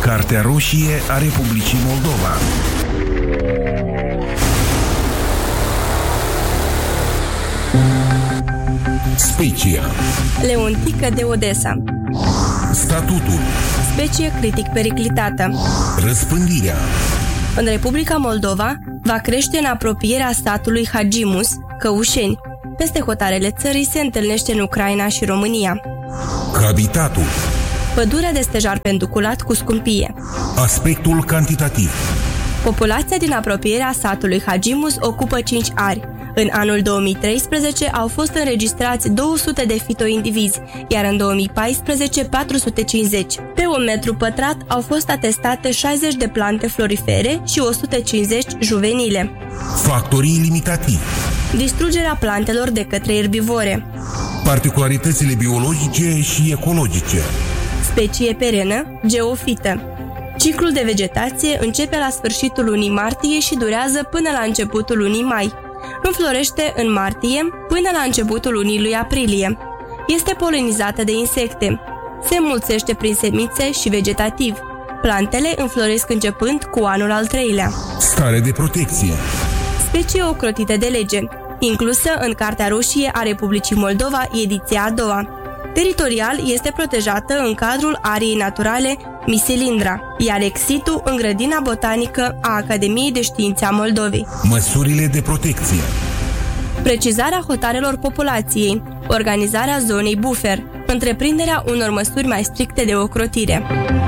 Cartea roșie a Republicii Moldova. Specia. Leontică de Odessa. Statutul. Specie critic periclitată. Răspândirea. În Republica Moldova va crește în apropierea statului Hagimus, Căușeni. Peste hotarele țării se întâlnește în Ucraina și România. Habitatul. Pădurea de stejar penduculat cu scumpie. Aspectul cantitativ. Populația din apropierea satului Hagimus ocupă 5 ari. În anul 2013 au fost înregistrați 200 de fitoindivizi, iar în 2014 450. Pe 1 metru pătrat au fost atestate 60 de plante florifere și 150 juvenile. Factorii limitativi. Distrugerea plantelor de către erbivore. Particularitățile biologice și ecologice. Specie perenă, geofită. Ciclul de vegetație începe la sfârșitul lunii martie și durează până la începutul lunii mai. Înflorește în martie până la începutul lunii lui aprilie. Este polenizată de insecte. Se înmulțește prin semințe și vegetativ. Plantele înfloresc începând cu anul al 3-lea. Stare de protecție. Specie ocrotită de lege, inclusă în Cartea roșie a Republicii Moldova, ediția a doua. Teritorial este protejată în cadrul ariei naturale Misilindra, iar ex-situ în grădina botanică a Academiei de Științe a Moldovei. Măsurile de protecție. Precizarea hotarelor populației, organizarea zonei buffer, întreprinderea unor măsuri mai stricte de ocrotire.